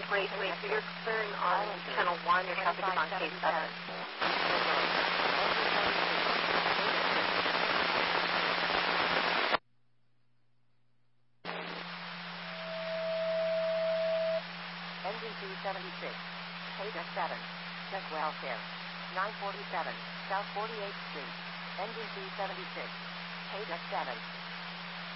Wait, so you're clearing on Channel 1, your traffic is on K7. Engine 276, page 7, check welfare. 947, South 48th Street. Engine 276, page 7.